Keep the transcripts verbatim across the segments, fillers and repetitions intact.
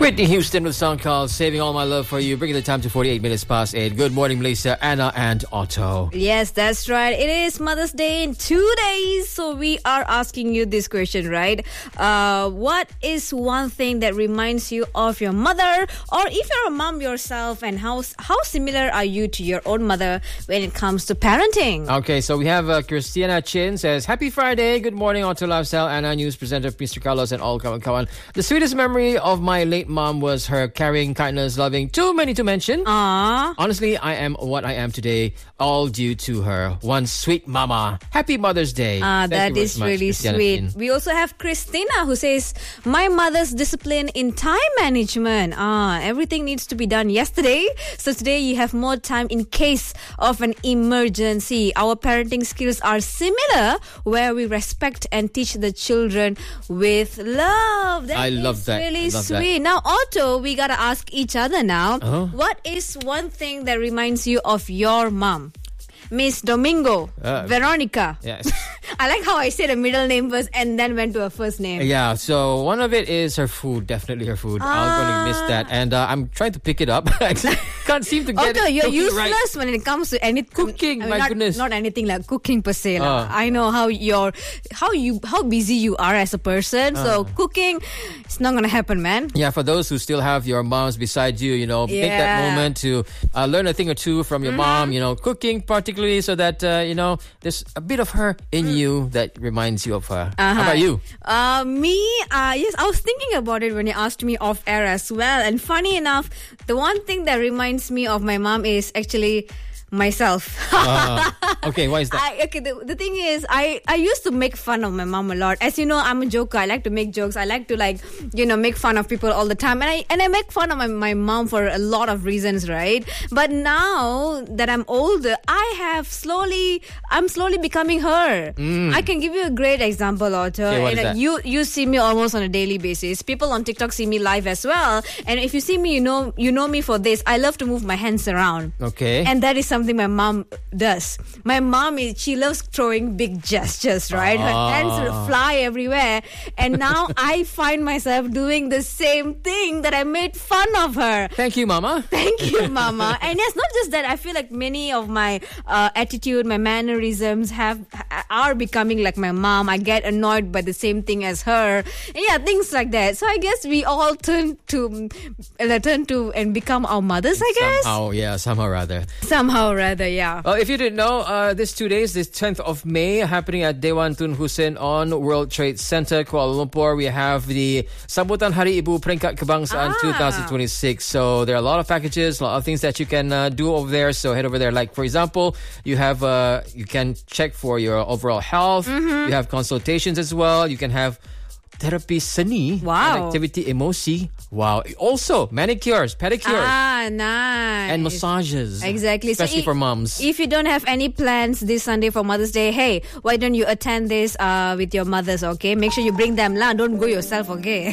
Whitney Houston with a song called Saving All My Love For You, bringing the time to forty-eight minutes past eight. Good morning, Malaysia, Anna and Otto. Yes, that's right. It is Mother's Day in two days. So we are asking you this question, right? Uh, what is one thing that reminds you of your mother? Or if you're a mom yourself, and how, how similar are you to your own mother when it comes to parenting? Okay, so we have uh, Christina Chin says, Happy Friday. Good morning, Otto Lifestyle, Anna, news presenter, Mister Carlos, and all kawan kawan. The sweetest memory of my late mom was her caring, kindness, loving, too many to mention. Aww. Honestly, I am what I am today, all due to her. One sweet mama. Happy Mother's Day. Ah, Thank that you very is much, really Christina sweet. Chin. We also have Christina who says, my mother's discipline in time management. Ah, everything needs to be done yesterday. So today you have more time in case of an emergency. Our parenting skills are similar, where we respect and teach the children with love. That I is love that. really Love that. sweet. Now, Otto, we gotta ask each other now. Uh-huh. What is one thing that reminds you of your mom? Miss Domingo, Uh, Veronica. Yes. I like how I said a middle name first and then went to a first name. Yeah, so one of it is her food, definitely her food. I'm going to miss that, and uh, I'm trying to pick it up. I can't seem to get Otto, it you're cooking useless right. when it comes to anything. Cooking, I mean, my not, goodness. Not anything like cooking per se. lah. Uh. I know how you're, how you, how busy you are as a person. Uh. So cooking, it's not gonna happen, man. Yeah, for those who still have your moms beside you, you know, take that Yeah. moment to uh, learn a thing or two from your Mm-hmm. mom, you know, cooking particularly so that, uh, you know, there's a bit of her in Mm. you that reminds you of her. Uh-huh. How about you? Uh, me, uh, yes, I was thinking about it when you asked me off air as well. And funny enough, the one thing that reminds me of my mom is actually myself. Uh, okay, why is that? I, okay, the, the thing is, I, I used to make fun of my mom a lot. As you know, I'm a joker. I like to make jokes. I like to like, you know, make fun of people all the time. And I and I make fun of my, my mom for a lot of reasons, right? But now that I'm older, I have slowly, I'm slowly becoming her. Mm. I can give you a great example, Otto. Okay, what you, is know, that? you you see me almost on a daily basis. People on TikTok see me live as well. And if you see me, you know you know me for this. I love to move my hands around. Okay. And that is something my mom does. My mom is, she loves throwing big gestures, right? Her Ah. hands will fly everywhere. And now I find myself doing the same thing that I made fun of her. Thank you, Mama. Thank you, Mama. And it's not just that. I feel like many of my uh, attitude, my mannerisms have are becoming like my mom. I get annoyed by the same thing as her. And yeah, things like that. So I guess we all turn to uh, turn to and become our mothers, I guess. Somehow, yeah, somehow rather. Somehow rather, yeah. Well, if you didn't know, uh, this two days, this tenth of May, happening at Dewan Tun Hussein on World Trade Center, Kuala Lumpur, we have the Sambutan Hari Ibu Peringkat Kebangsaan Ah. twenty twenty-six. So there are a lot of packages, a lot of things that you can uh, do over there. So head over there. Like, for example, you have uh, you can check for your overall health. Mm-hmm. You have consultations as well. You can have therapy seni Wow. and activity emosi. Wow. Also, manicures, pedicures, Ah, nice. and massages. Exactly. Especially so for moms. If you don't have any plans this Sunday for Mother's Day, hey, why don't you attend this uh, with your mothers, okay? Make sure you bring them. La. Don't go yourself, okay?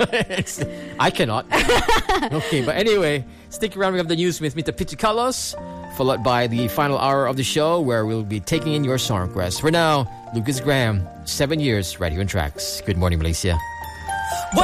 I cannot. Okay, but anyway, stick around. We have the news with Mister Peter Carlos, followed by the final hour of the show where we'll be taking in your song requests. For now, Lucas Graham, seven years, right here on Tracks. Good morning, Malaysia.